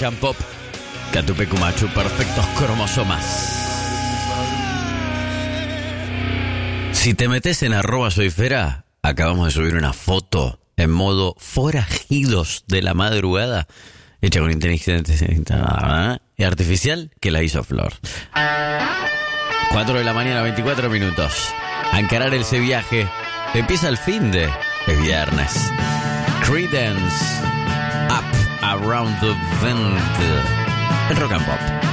Rock and Pop. Catupecu Machu, perfectos cromosomas. Si te metes en @soyfera, acabamos de subir una foto en modo forajidos de la madrugada, hecha con inteligencia artificial, que la hizo Flor. 4 de la mañana, 24 minutos. A encarar ese viaje. Empieza el fin de viernes. Creedence, Up Around the Bend. El Rock and Pop.